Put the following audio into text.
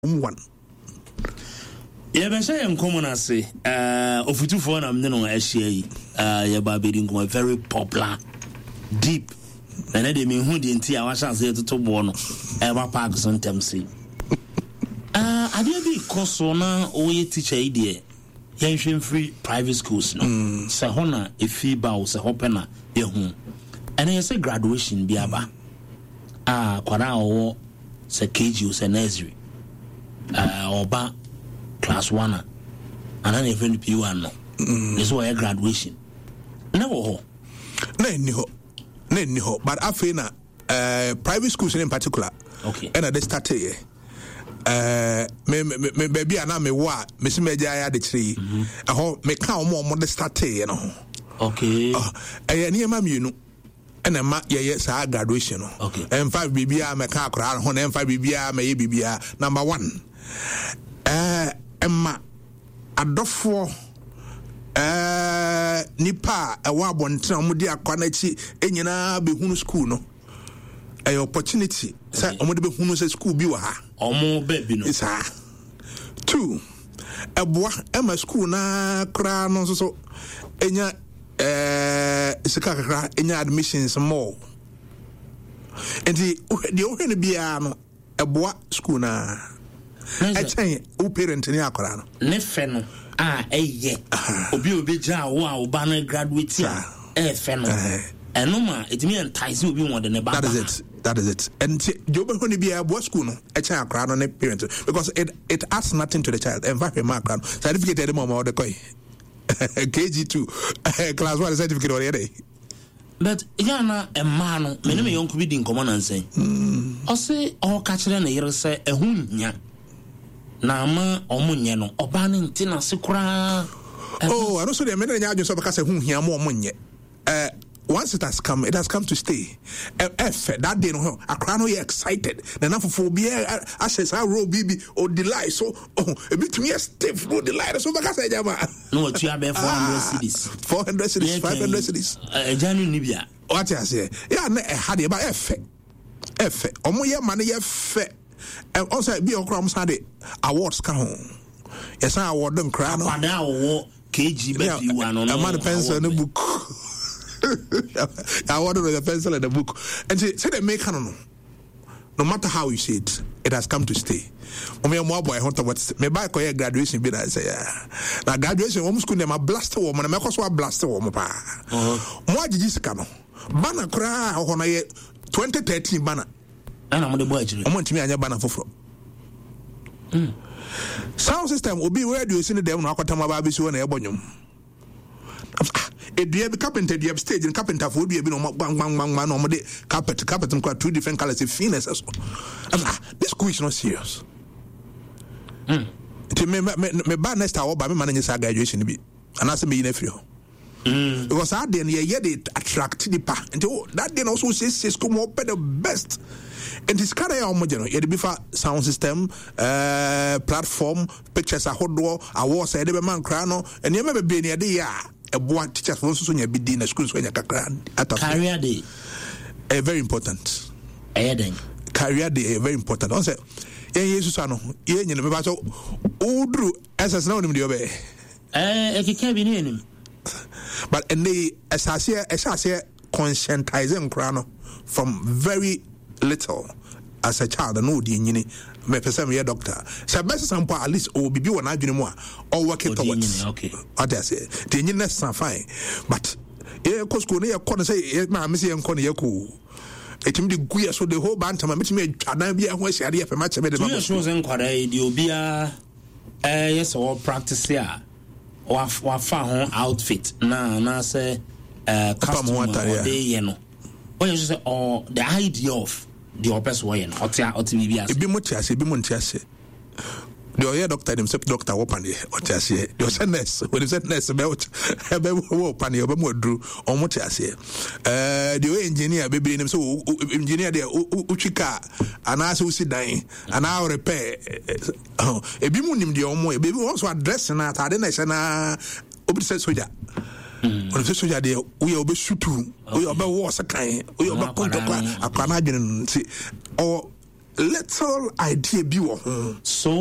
one. Yeah, but say I'm common as say ofutu for na mne no ehia ya ba be din ko very popular deep and they mean hu di nti a wa chance to bo no e ba park sontem say ade bi koso na o ye teacher ide yen hwe free private schools no se ho na efi ba o se ho pena ye hu and you say graduation bi aba kwara o se KG o se nursery oba class 1 and then even P1 no this why graduation no ni ho but afena private schools in particular okay and they started here me baby ana me wa me si meja ya de kiri ho me ka omo de started here no okay ni ma mienu and ma ye sa graduation no okay M5 bibia me ka akora ho na M5 bibia me ye bibia number 1 Emma adofo nipa ewa abonten omudi akwana chi enyina behunu school no opportunity say omudi behunu say school bi wa ha omo baby no isa 2 eboa ema school na kra no so enya sika kakra enya admissions more enti de ohene bia no eboa school na echen o parent ni akora no ne fe no eye obi ja wo a oba na graduate fe no enoma etimi entice obi won de ne baba that is it and jobe honi bia bo school no echen akora no ne parent because it adds nothing to the child and va ma akora no certificate de mama o de koi KG2 class 1 certificate already but yana a man me no me yonko bi din komo nan sen o se o ka kire na yere se ehunya na ma omunye no oba ne ntina se kura I don't so the me nya adwo so be ka se huhia mo omunye once it has come to stay that day no akra no you excited na nafophobia access our row bibi or delight so a bit me stiff no delight so be ka se jama no tu abe 400 cedis 500 cedis janu ni bia what I say yeah na had ba efe omo ye man ye fe also be okra mo sade awards ka ho yes award dem kra no kwada wo KG baby one no man pencil no book I ordered the pencil and the book and say they make no matter how you say it has come to stay. Me mo boy hunter what me buy koye graduation bi na say na graduation wo school dem a blast wo mo na me koso a blast wo mo pa mo agigi sika no bana kra ho na ye 2013 bana ana mo de boy agiri o mo ntimi anya bana foforo sound system obi we radio sin dem no akotama ba bi so na e bonyum edua bi carpenter dua stage in carpenter for dua bi no bang no mo de carpet no two different colors fineness so this school is not serious me ba next hour ba me man nyesa graduation bi anase me yin afiri ho because that day ye dey attract the pa and that day also says come up the best and this kind of homogeneous ye dey be for sound system platform pictures ahodo awards e dey be man kra no and ye me be ne dey ya eboa teachers for so nya bi di na school so nya kakra career day very important career day very important on say Jesus ano ye nyina me ba so udru SS na onim de obe ekeka bi ne enim but and they assassia conscientizing krano from very little as a child and no di nyini me person me doctor so best sample at least o bibi wona adwene mu a or working towards okay what I say the nyini na fine but e ko school ne yakọ say ma me say yakọ ne yakọ etim de guya so the whole bantama metimi adan bia ho asiade ya fema chebe de ma so zen kwara di obia yes or practice ya wa fa ho outfit na say customer dey you know when you say the idea of the opes way no oti bibia ebi motiase ebi montiase the oya doctor himself doctor wopane otiase the nurse when is nurse be wopane obamodru omotiase the engineer be nim so engineer there uchika anase usi dan ana repair ebi mu nim de omo ebi also address na atade na se na obi se soja on se soja de we obi shutu we obi wo se kan we obi kontokwa akwana adwene nti little idea bi wɔ ho so